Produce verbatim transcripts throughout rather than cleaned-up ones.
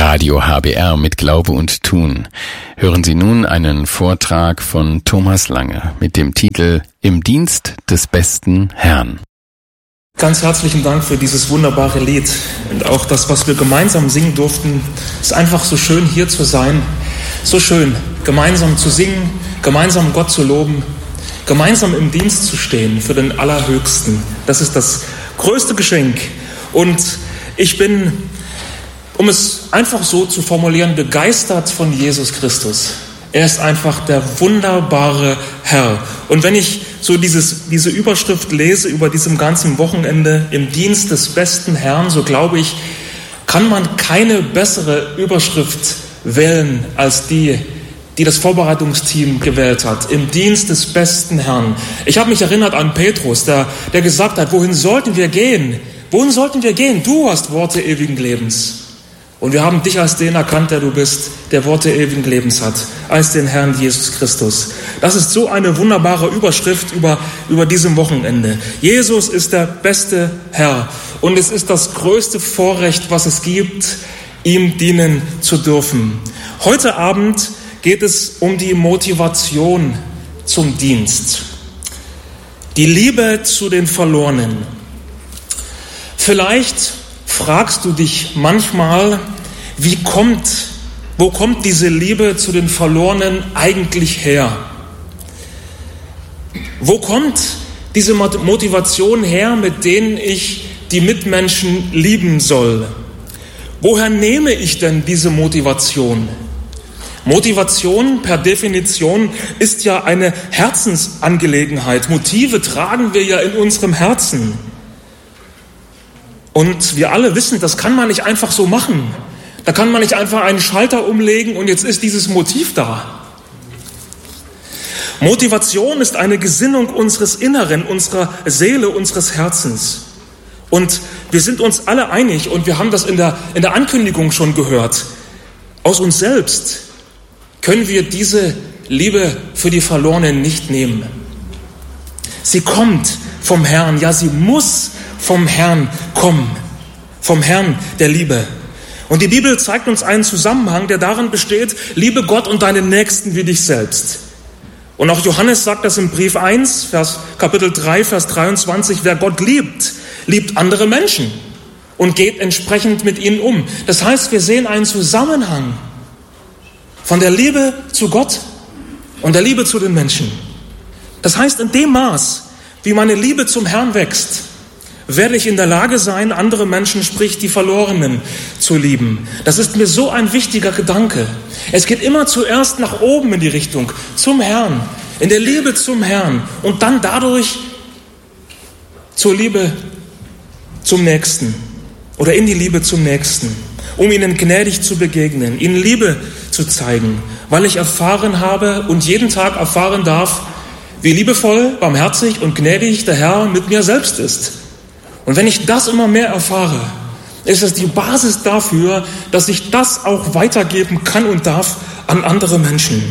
Radio H B R mit Glaube und Tun. Hören Sie nun einen Vortrag von Thomas Lange mit dem Titel Im Dienst des besten Herrn. Ganz herzlichen Dank für dieses wunderbare Lied und auch das, was wir gemeinsam singen durften. Es ist einfach so schön, hier zu sein. So schön, gemeinsam zu singen, gemeinsam Gott zu loben, gemeinsam im Dienst zu stehen für den Allerhöchsten. Das ist das größte Geschenk. Und ich bin, um es einfach so zu formulieren, begeistert von Jesus Christus. Er ist einfach der wunderbare Herr. Und wenn ich so dieses, diese Überschrift lese über diesem ganzen Wochenende, im Dienst des besten Herrn, so glaube ich, kann man keine bessere Überschrift wählen als die, die das Vorbereitungsteam gewählt hat. Im Dienst des besten Herrn. Ich habe mich erinnert an Petrus, der, der gesagt hat, wohin sollten wir gehen? Wohin sollten wir gehen? Du hast Worte ewigen Lebens. Und wir haben dich als den erkannt, der du bist, der Worte ewigen Lebens hat, als den Herrn Jesus Christus. Das ist so eine wunderbare Überschrift über, über diesem Wochenende. Jesus ist der beste Herr und es ist das größte Vorrecht, was es gibt, ihm dienen zu dürfen. Heute Abend geht es um die Motivation zum Dienst. Die Liebe zu den Verlorenen. Vielleicht fragst du dich manchmal, wie kommt, wo kommt diese Liebe zu den Verlorenen eigentlich her? Wo kommt diese Motivation her, mit denen ich die Mitmenschen lieben soll? Woher nehme ich denn diese Motivation? Motivation per Definition ist ja eine Herzensangelegenheit. Motive tragen wir ja in unserem Herzen. Und wir alle wissen, das kann man nicht einfach so machen. Da kann man nicht einfach einen Schalter umlegen und jetzt ist dieses Motiv da. Motivation ist eine Gesinnung unseres Inneren, unserer Seele, unseres Herzens. Und wir sind uns alle einig und wir haben das in der, in der Ankündigung schon gehört. Aus uns selbst können wir diese Liebe für die Verlorenen nicht nehmen. Sie kommt vom Herrn, ja, sie muss vom Herrn kommen, vom Herrn der Liebe. Und die Bibel zeigt uns einen Zusammenhang, der darin besteht, liebe Gott und deinen Nächsten wie dich selbst. Und auch Johannes sagt das im Brief eins, Vers, Kapitel drei, Vers dreiundzwanzig, wer Gott liebt, liebt andere Menschen und geht entsprechend mit ihnen um. Das heißt, wir sehen einen Zusammenhang von der Liebe zu Gott und der Liebe zu den Menschen. Das heißt, in dem Maß, wie meine Liebe zum Herrn wächst, werde ich in der Lage sein, andere Menschen, sprich die Verlorenen, zu lieben. Das ist mir so ein wichtiger Gedanke. Es geht immer zuerst nach oben in die Richtung, zum Herrn, in der Liebe zum Herrn und dann dadurch zur Liebe zum Nächsten oder in die Liebe zum Nächsten, um ihnen gnädig zu begegnen, ihnen Liebe zu zeigen, weil ich erfahren habe und jeden Tag erfahren darf, wie liebevoll, barmherzig und gnädig der Herr mit mir selbst ist. Und wenn ich das immer mehr erfahre, ist es die Basis dafür, dass ich das auch weitergeben kann und darf an andere Menschen.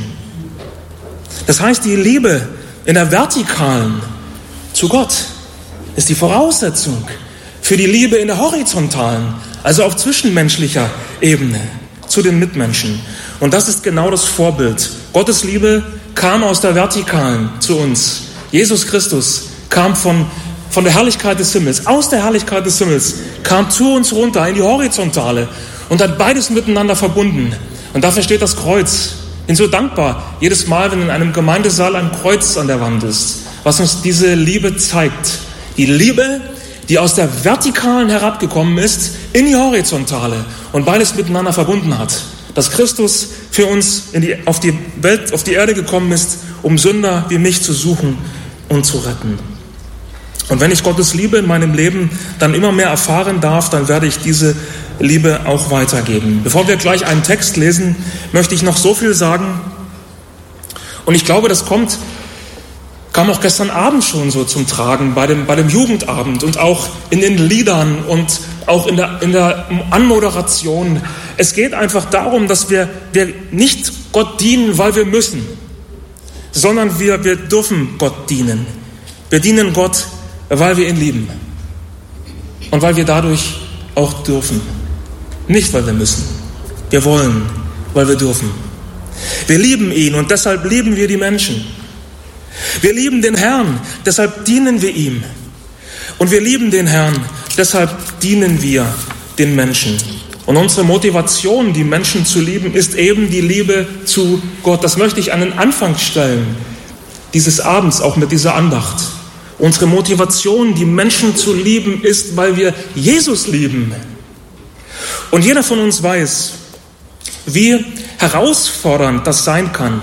Das heißt, die Liebe in der Vertikalen zu Gott ist die Voraussetzung für die Liebe in der Horizontalen, also auf zwischenmenschlicher Ebene zu den Mitmenschen. Und das ist genau das Vorbild. Gottes Liebe kam aus der Vertikalen zu uns. Jesus Christus kam von Von der Herrlichkeit des Himmels, aus der Herrlichkeit des Himmels, kam zu uns runter in die Horizontale und hat beides miteinander verbunden. Und dafür steht das Kreuz. Ich bin so dankbar, jedes Mal, wenn in einem Gemeindesaal ein Kreuz an der Wand ist, was uns diese Liebe zeigt. Die Liebe, die aus der Vertikalen herabgekommen ist, in die Horizontale und beides miteinander verbunden hat. Dass Christus für uns in die, auf die Welt, auf die Erde gekommen ist, um Sünder wie mich zu suchen und zu retten. Und wenn ich Gottes Liebe in meinem Leben dann immer mehr erfahren darf, dann werde ich diese Liebe auch weitergeben. Bevor wir gleich einen Text lesen, möchte ich noch so viel sagen. Und ich glaube, das kommt, kam auch gestern Abend schon so zum Tragen bei dem, bei dem Jugendabend und auch in den Liedern und auch in der, in der Anmoderation. Es geht einfach darum, dass wir, wir nicht Gott dienen, weil wir müssen, sondern wir, wir dürfen Gott dienen. Wir dienen Gott, weil wir ihn lieben und weil wir dadurch auch dürfen, nicht weil wir müssen. Wir wollen, weil wir dürfen. Wir lieben ihn und deshalb lieben wir die Menschen. Wir lieben den Herrn, deshalb dienen wir ihm. Und wir lieben den Herrn, deshalb dienen wir den Menschen. Und unsere Motivation, die Menschen zu lieben, ist eben die Liebe zu Gott. Das möchte ich an den Anfang stellen, dieses Abends, auch mit dieser Andacht. Unsere Motivation, die Menschen zu lieben, ist, weil wir Jesus lieben. Und jeder von uns weiß, wie herausfordernd das sein kann,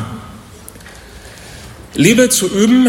Liebe zu üben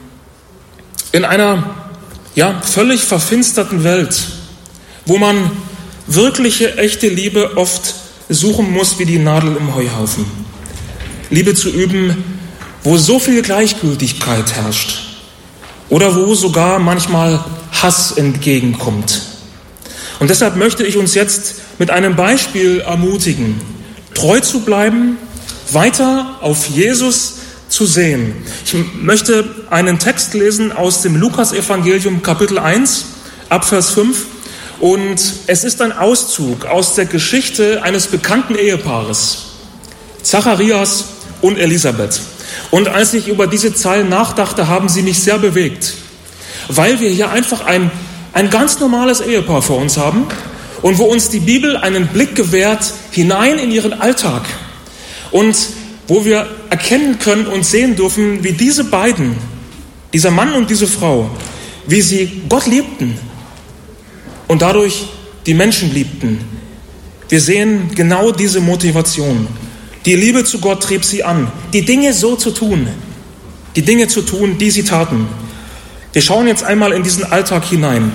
in einer ja, völlig verfinsterten Welt, wo man wirkliche, echte Liebe oft suchen muss wie die Nadel im Heuhaufen. Liebe zu üben, wo so viel Gleichgültigkeit herrscht oder wo sogar manchmal Hass entgegenkommt. Und deshalb möchte ich uns jetzt mit einem Beispiel ermutigen, treu zu bleiben, weiter auf Jesus zu sehen. Ich möchte einen Text lesen aus dem Lukas-Evangelium, Kapitel eins, ab Vers fünf. Und es ist ein Auszug aus der Geschichte eines bekannten Ehepaares, Zacharias und Elisabeth. Und als ich über diese Zeilen nachdachte, haben sie mich sehr bewegt, weil wir hier einfach ein, ein ganz normales Ehepaar vor uns haben und wo uns die Bibel einen Blick gewährt hinein in ihren Alltag und wo wir erkennen können und sehen dürfen, wie diese beiden, dieser Mann und diese Frau, wie sie Gott liebten und dadurch die Menschen liebten. Wir sehen genau diese Motivation. Die Liebe zu Gott trieb sie an, die Dinge so zu tun, die Dinge zu tun, die sie taten. Wir schauen jetzt einmal in diesen Alltag hinein.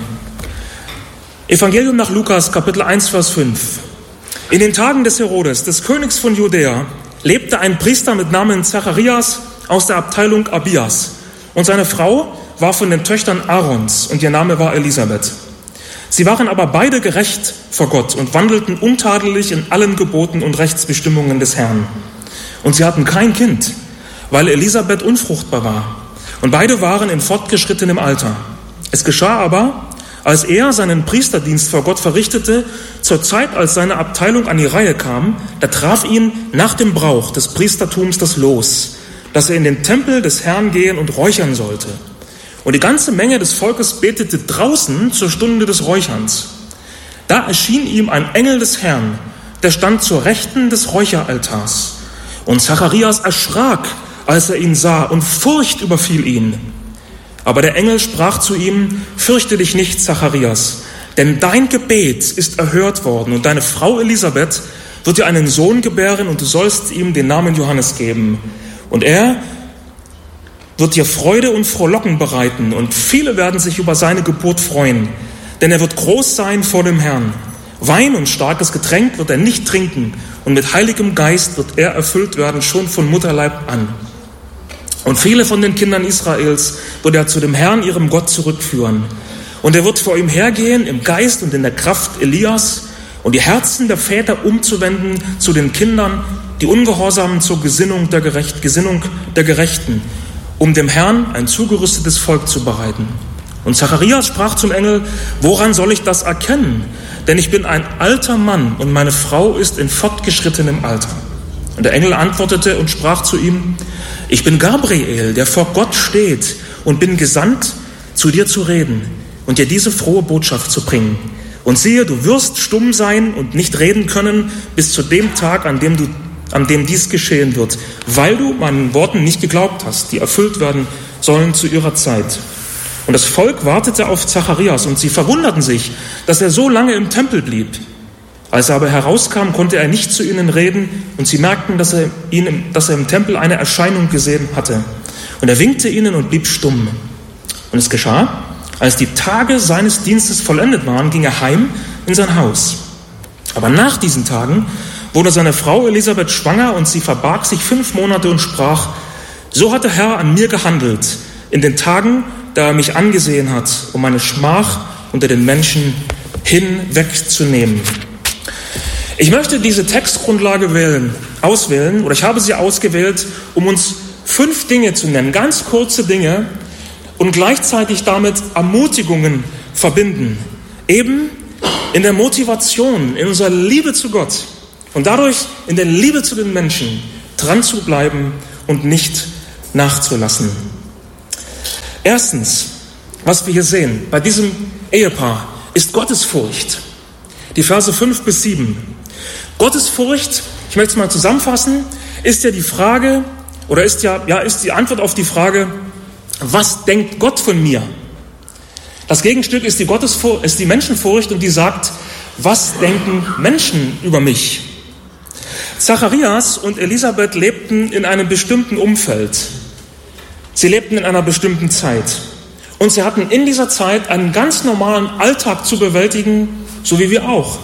Evangelium nach Lukas, Kapitel eins, Vers fünf. In den Tagen des Herodes, des Königs von Judäa, lebte ein Priester mit Namen Zacharias aus der Abteilung Abias. Und seine Frau war von den Töchtern Aarons und ihr Name war Elisabeth. Sie waren aber beide gerecht vor Gott und wandelten untadelig in allen Geboten und Rechtsbestimmungen des Herrn. Und sie hatten kein Kind, weil Elisabeth unfruchtbar war. Und beide waren in fortgeschrittenem Alter. Es geschah aber, als er seinen Priesterdienst vor Gott verrichtete, zur Zeit, als seine Abteilung an die Reihe kam, da traf ihn nach dem Brauch des Priestertums das Los, dass er in den Tempel des Herrn gehen und räuchern sollte. Und die ganze Menge des Volkes betete draußen zur Stunde des Räucherns. Da erschien ihm ein Engel des Herrn, der stand zur Rechten des Räucheraltars. Und Zacharias erschrak, als er ihn sah, und Furcht überfiel ihn. Aber der Engel sprach zu ihm: Fürchte dich nicht, Zacharias, denn dein Gebet ist erhört worden, und deine Frau Elisabeth wird dir einen Sohn gebären, und du sollst ihm den Namen Johannes geben. Und er wird dir Freude und Frohlocken bereiten, und viele werden sich über seine Geburt freuen, denn er wird groß sein vor dem Herrn. Wein und starkes Getränk wird er nicht trinken, und mit heiligem Geist wird er erfüllt werden, schon von Mutterleib an. Und viele von den Kindern Israels wird er zu dem Herrn, ihrem Gott, zurückführen. Und er wird vor ihm hergehen im Geist und in der Kraft Elias, und die Herzen der Väter umzuwenden zu den Kindern, die Ungehorsamen zur Gesinnung der, Gerecht, Gesinnung der Gerechten, um dem Herrn ein zugerüstetes Volk zu bereiten. Und Zacharias sprach zum Engel: Woran soll ich das erkennen? Denn ich bin ein alter Mann und meine Frau ist in fortgeschrittenem Alter. Und der Engel antwortete und sprach zu ihm: Ich bin Gabriel, der vor Gott steht, und bin gesandt, zu dir zu reden und dir diese frohe Botschaft zu bringen. Und siehe, du wirst stumm sein und nicht reden können bis zu dem Tag, an dem du an dem dies geschehen wird, weil du meinen Worten nicht geglaubt hast, die erfüllt werden sollen zu ihrer Zeit. Und das Volk wartete auf Zacharias, und sie verwunderten sich, dass er so lange im Tempel blieb. Als er aber herauskam, konnte er nicht zu ihnen reden, und sie merkten, dass er, ihn im, dass er im Tempel eine Erscheinung gesehen hatte. Und er winkte ihnen und blieb stumm. Und es geschah, als die Tage seines Dienstes vollendet waren, ging er heim in sein Haus. Aber nach diesen Tagen wurde seine Frau Elisabeth schwanger, und sie verbarg sich fünf Monate und sprach: So hat der Herr an mir gehandelt in den Tagen, da er mich angesehen hat, um meine Schmach unter den Menschen hinwegzunehmen. Ich möchte diese Textgrundlage wählen, auswählen, oder ich habe sie ausgewählt, um uns fünf Dinge zu nennen, ganz kurze Dinge, und gleichzeitig damit Ermutigungen verbinden. Eben in der Motivation, in unserer Liebe zu Gott, und dadurch in der Liebe zu den Menschen dran zu bleiben und nicht nachzulassen. Erstens, was wir hier sehen bei diesem Ehepaar, ist Gottesfurcht. Die Verse fünf bis sieben. Gottesfurcht, ich möchte es mal zusammenfassen, ist ja die Frage, oder ist ja, ja, ist die Antwort auf die Frage, was denkt Gott von mir? Das Gegenstück ist die, Gottesfurcht, ist die Menschenfurcht und die sagt, was denken Menschen über mich? Zacharias und Elisabeth lebten in einem bestimmten Umfeld. Sie lebten in einer bestimmten Zeit. Und sie hatten in dieser Zeit einen ganz normalen Alltag zu bewältigen, so wie wir auch.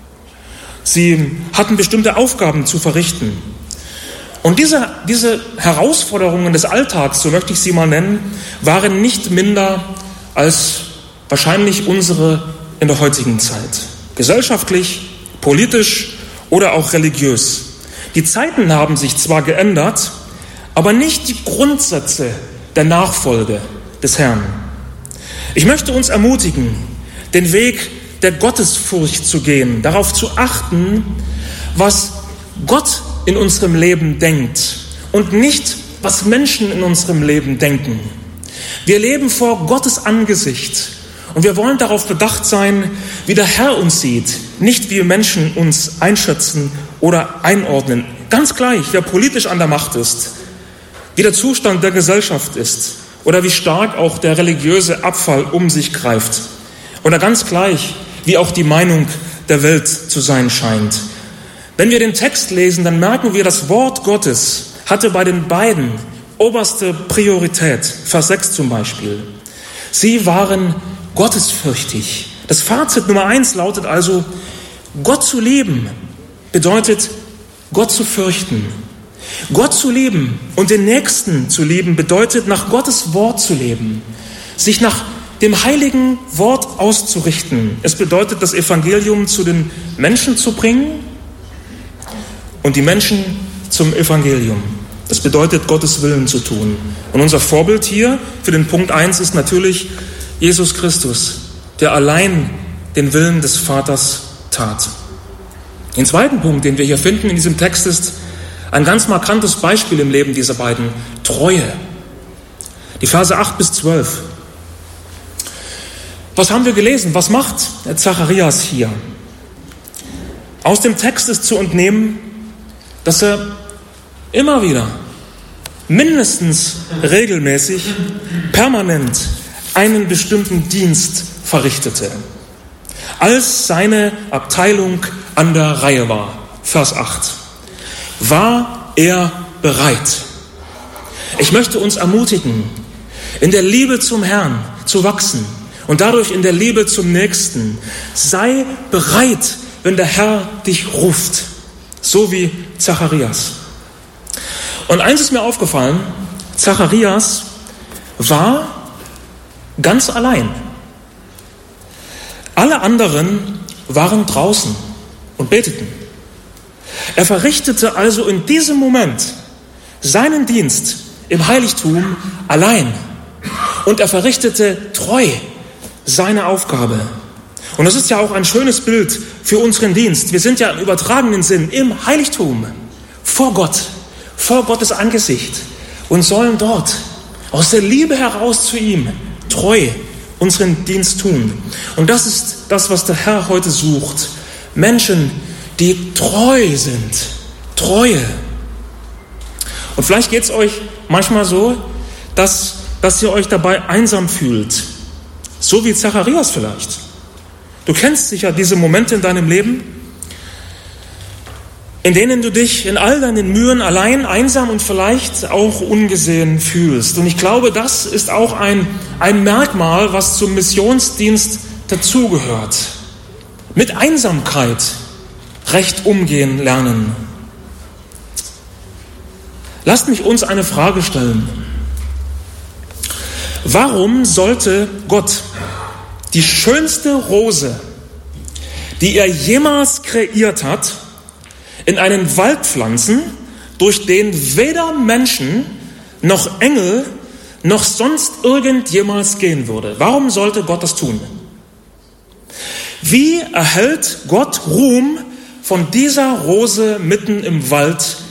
Sie hatten bestimmte Aufgaben zu verrichten. Und diese, diese Herausforderungen des Alltags, so möchte ich sie mal nennen, waren nicht minder als wahrscheinlich unsere in der heutigen Zeit. Gesellschaftlich, politisch oder auch religiös. Die Zeiten haben sich zwar geändert, aber nicht die Grundsätze der Nachfolge des Herrn. Ich möchte uns ermutigen, den Weg der Gottesfurcht zu gehen, darauf zu achten, was Gott in unserem Leben denkt und nicht, was Menschen in unserem Leben denken. Wir leben vor Gottes Angesicht und wir wollen darauf bedacht sein, wie der Herr uns sieht, nicht wie Menschen uns einschätzen oder einordnen. Ganz gleich, wer politisch an der Macht ist, wie der Zustand der Gesellschaft ist oder wie stark auch der religiöse Abfall um sich greift. Oder ganz gleich, wie auch die Meinung der Welt zu sein scheint. Wenn wir den Text lesen, dann merken wir, das Wort Gottes hatte bei den beiden oberste Priorität. Vers sechs zum Beispiel. Sie waren gottesfürchtig. Das Fazit Nummer eins lautet also, Gott zu lieben bedeutet, Gott zu fürchten. Gott zu lieben und den Nächsten zu lieben bedeutet, nach Gottes Wort zu leben, sich nach dem heiligen Wort auszurichten. Es bedeutet, das Evangelium zu den Menschen zu bringen und die Menschen zum Evangelium. Das bedeutet, Gottes Willen zu tun. Und unser Vorbild hier für den Punkt eins ist natürlich Jesus Christus, der allein den Willen des Vaters tat. Den zweiten Punkt, den wir hier finden in diesem Text, ist ein ganz markantes Beispiel im Leben dieser beiden: Treue. Die Verse acht bis zwölf. Was haben wir gelesen? Was macht Zacharias hier? Aus dem Text ist zu entnehmen, dass er immer wieder, mindestens regelmäßig, permanent einen bestimmten Dienst verrichtete, als seine Abteilung an der Reihe war. Vers acht. War er bereit? Ich möchte uns ermutigen, in der Liebe zum Herrn zu wachsen und dadurch in der Liebe zum Nächsten. Sei bereit, wenn der Herr dich ruft, so wie Zacharias. Und eins ist mir aufgefallen, Zacharias war ganz allein. Alle anderen waren draußen und beteten. Er verrichtete also in diesem Moment seinen Dienst im Heiligtum allein. Und er verrichtete treu seine Aufgabe. Und das ist ja auch ein schönes Bild für unseren Dienst. Wir sind ja im übertragenen Sinn im Heiligtum, vor Gott, vor Gottes Angesicht und sollen dort aus der Liebe heraus zu ihm treu unseren Dienst tun. Und das ist das, was der Herr heute sucht. Menschen, die treu sind. Treue. Und vielleicht geht es euch manchmal so, dass, dass ihr euch dabei einsam fühlt. So wie Zacharias vielleicht. Du kennst sicher diese Momente in deinem Leben, in denen du dich in all deinen Mühen allein, einsam und vielleicht auch ungesehen fühlst. Und ich glaube, das ist auch ein, ein Merkmal, was zum Missionsdienst dazugehört. Mit Einsamkeit recht umgehen lernen. Lasst mich uns eine Frage stellen. Warum sollte Gott die schönste Rose, die er jemals kreiert hat, in einen Wald pflanzen, durch den weder Menschen noch Engel noch sonst irgendjemals gehen würde? Warum sollte Gott das tun? Wie erhält Gott Ruhm von dieser Rose mitten im Wald